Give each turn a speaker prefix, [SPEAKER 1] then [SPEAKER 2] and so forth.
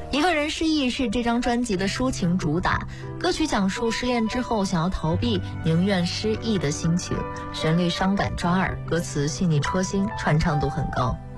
[SPEAKER 1] 一个人失忆是这张专辑的抒情主打，歌曲讲述失恋之后想要逃避，宁愿失忆的心情，旋律伤感抓耳，歌词细腻戳心，传唱度很高。